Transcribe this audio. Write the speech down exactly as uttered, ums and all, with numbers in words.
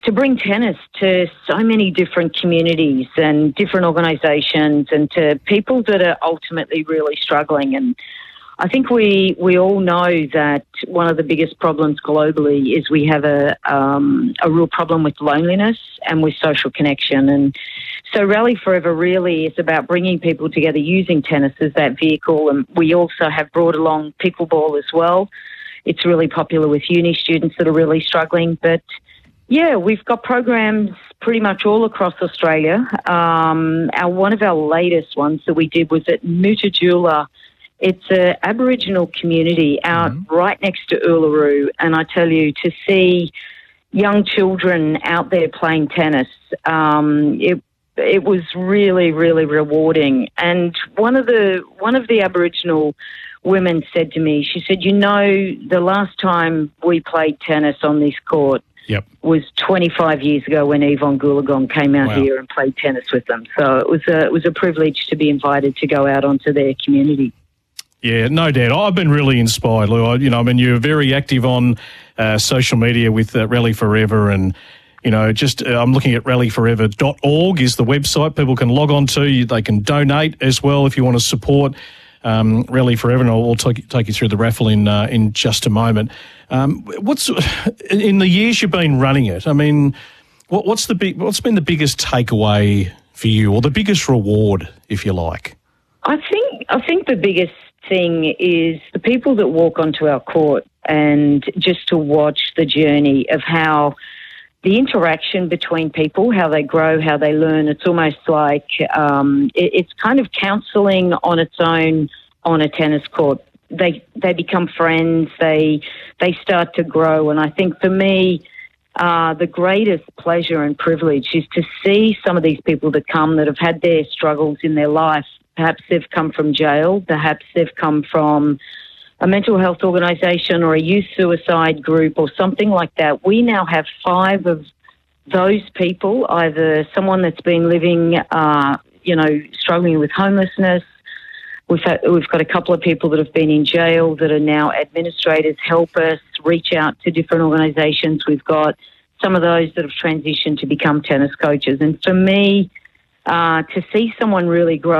to bring tennis to so many different communities and different organisations and to people that are ultimately really struggling. And I think we, we all know that one of the biggest problems globally is we have a um, a real problem with loneliness and with social connection. And so Rally Forever really is about bringing people together using tennis as that vehicle. And we also have brought along pickleball as well. It's really popular with uni students that are really struggling. But, yeah, we've got programs pretty much all across Australia. Um, our one of our latest ones that we did was at Mutijula. It's an Aboriginal community out mm-hmm. right next to Uluru, and I tell you, to see young children out there playing tennis, um, it it was really, really rewarding. And one of the one of the Aboriginal women said to me, she said, "You know, the last time we played tennis on this court yep. was twenty-five years ago when Yvonne Goolagong came out wow. here and played tennis with them." So it was a it was a privilege to be invited to go out onto their community. Yeah, no doubt. I've been really inspired, Lou. I, you know, I mean, you're very active on uh, social media with uh, Rally Forever, and you know, just uh, I'm looking at rally forever dot org is the website. People can log on to. They can donate as well if you want to support um, Rally Forever, and I'll, I'll take, take you through the raffle in uh, in just a moment. Um, what's in the years you've been running it? I mean, what, what's the big? What's been the biggest takeaway for you, or the biggest reward, if you like? I think I think the biggest thing is the people that walk onto our court, and just to watch the journey of how the interaction between people, how they grow, how they learn. It's almost like um, it, it's kind of counselling on its own on a tennis court. They they become friends. They they start to grow, and I think for me, uh, the greatest pleasure and privilege is to see some of these people that come that have had their struggles in their life. Perhaps they've come from jail, perhaps they've come from a mental health organisation or a youth suicide group or something like that. We now have five of those people, either someone that's been living, uh, you know, struggling with homelessness. We've, had, we've got a couple of people that have been in jail that are now administrators, help us reach out to different organisations. We've got some of those that have transitioned to become tennis coaches. And for me, uh, to see someone really grow